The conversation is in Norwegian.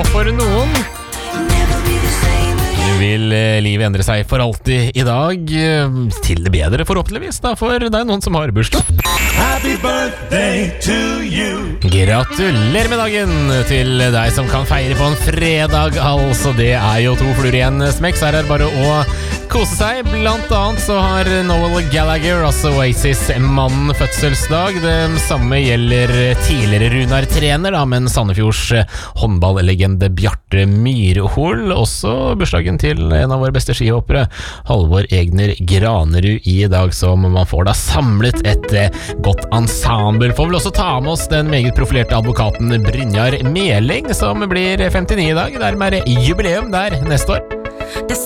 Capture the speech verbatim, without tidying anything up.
og for noen vil livet endre seg for alltid i dag, til det bedre forhåpentligvis da, for det er noen som har bursdag. Happy birthday to you. Gratulerer med dagen til deg som kan feire på en fredag, altså det er jo to fluer i en smekk, så her er det bare å kose seg. Blant annet så har Noel Gallagher, altså Oasis-mannen, fødselsdag. Det samme gjelder tidligere Runar-trener, da, men Sandefjords håndballlegende Bjarte Myrhol. Også bursdagen til en av våre beste skihoppere, Halvor Egner Granerud, i dag, som man får da samlet et godt ensemble. Får vel også ta med oss den meget profilerte advokaten Brynjar Meling, som blir femtini i dag. Dermed er det jubileum der neste år.